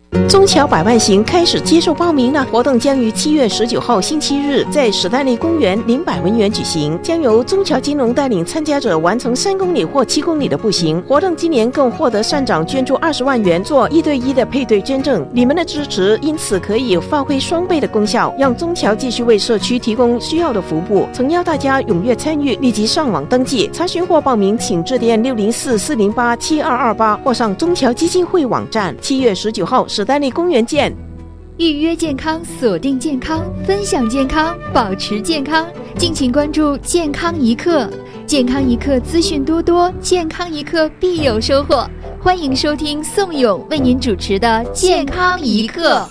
中侨百万行开始接受报名了，活动将于7月19号星期日在史丹利公园领百文园举行，将由中侨金融带领参加者完成3公里或7公里的步行。活动今年更获得善长捐助20万元做1对1的配对捐赠，你们的支持因此可以发挥双倍的功效，让中侨继续为社区提供需要的服务。诚邀大家踊跃参与，立即上网登记查询或报名，请致电604-408-7228或上中侨基金会网站。7月19号史丹利公园见。 预约健康，锁定健康，分享健康，保持健康。敬请关注健康一刻，健康一刻资讯多多，健康一刻必有收获。欢迎收听宋勇为您主持的健康一刻。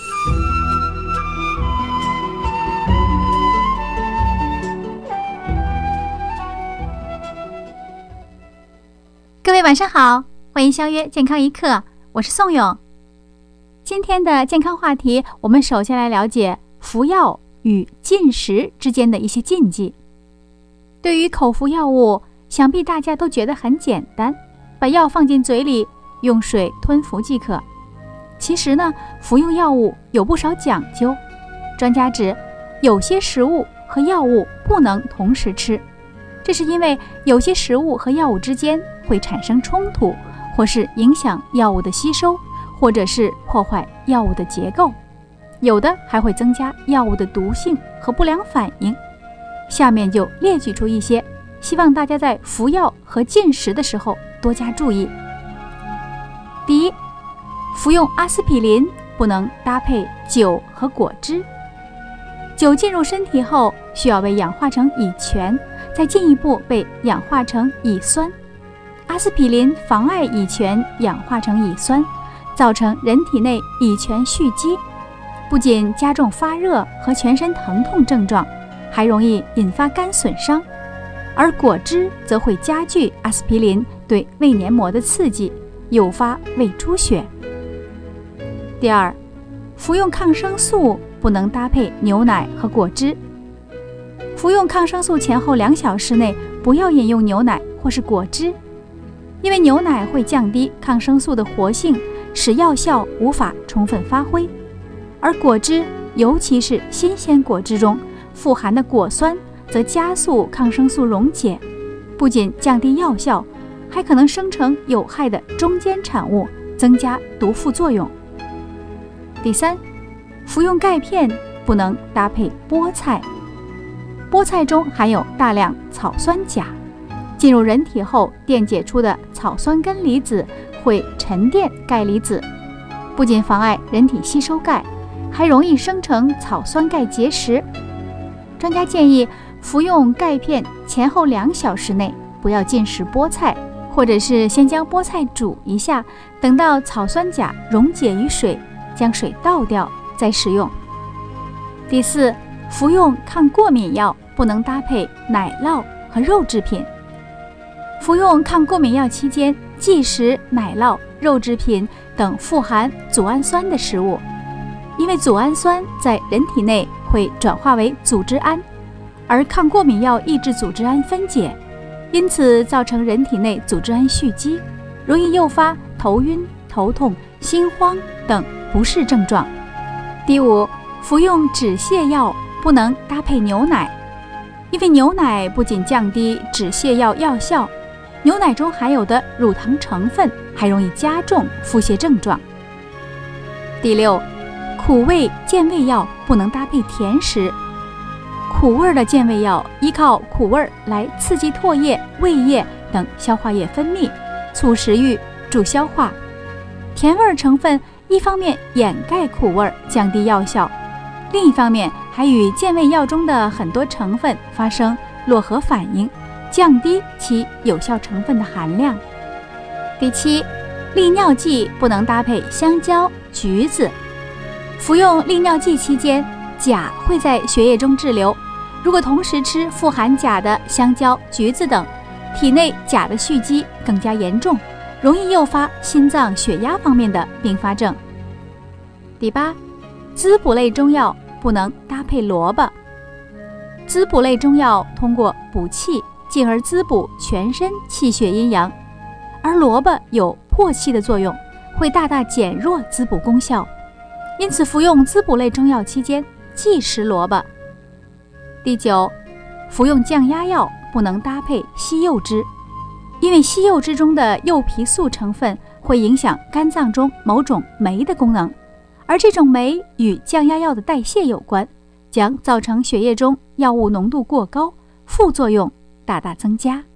各位晚上好，欢迎相约健康一刻，我是宋勇。今天的健康话题，我们首先来了解服药与进食之间的一些禁忌。对于口服药物，想必大家都觉得很简单，把药放进嘴里，用水吞服即可。其实呢，服用药物有不少讲究。专家指，有些食物和药物不能同时吃，这是因为有些食物和药物之间会产生冲突，或是影响药物的吸收，或者是破坏药物的结构，有的还会增加药物的毒性和不良反应。下面就列举出一些，希望大家在服药和进食的时候多加注意。第一，服用阿司匹林不能搭配酒和果汁。酒进入身体后，需要被氧化成乙醛，再进一步被氧化成乙酸。阿司匹林妨碍乙醛氧化成乙酸，造成人体内乙醛蓄积，不仅加重发热和全身疼痛症状，还容易引发肝损伤。而果汁则会加剧阿司匹林对胃黏膜的刺激，诱发胃出血。第二，服用抗生素不能搭配牛奶和果汁。服用抗生素前后2小时内不要饮用牛奶或是果汁，因为牛奶会降低抗生素的活性，使药效无法充分发挥。而果汁，尤其是新鲜果汁中富含的果酸，则加速抗生素溶解，不仅降低药效，还可能生成有害的中间产物，增加毒副作用。第三，服用钙片不能搭配菠菜。菠菜中含有大量草酸钾，进入人体后电解出的草酸根离子会沉淀钙离子，不仅妨碍人体吸收钙，还容易生成草酸钙结石。专家建议服用钙片前后2小时内不要进食菠菜，或者是先将菠菜煮一下，等到草酸钾溶解于水，将水倒掉再食用。第四，服用抗过敏药不能搭配奶酪和肉制品。服用抗过敏药期间，忌食奶酪、肉制品等富含组氨酸的食物，因为组氨酸在人体内会转化为组织胺，而抗过敏药抑制组织胺分解，因此造成人体内组织胺蓄积，容易诱发头晕、头痛、心慌等不适症状。第五，服用止泻药不能搭配牛奶，因为牛奶不仅降低止泻药药效，牛奶中含有的乳糖成分还容易加重腹泻症状。第六，苦味健胃药不能搭配甜食。苦味的健胃药依靠苦味来刺激唾液、胃液等消化液分泌，促食欲、助消化。甜味成分一方面掩盖苦味，降低药效，另一方面还与健胃药中的很多成分发生络合反应，降低其有效成分的含量。第七，利尿剂不能搭配香蕉、橘子。服用利尿剂期间，钾会在血液中滞留，如果同时吃富含钾的香蕉、橘子等，体内钾的蓄积更加严重，容易诱发心脏、血压方面的并发症。第八，滋补类中药不能搭配萝卜。滋补类中药通过补气，进而滋补全身气血阴阳，而萝卜有破气的作用，会大大减弱滋补功效， 因此服用滋补类中药期间忌食萝卜。第9，服用降压药不能搭配西柚汁，因为西柚汁中的柚皮素成分会影响肝脏中某种酶的功能，而这种酶与降压药的代谢有关，将造成血液中药物浓度过高，副作用大大增加。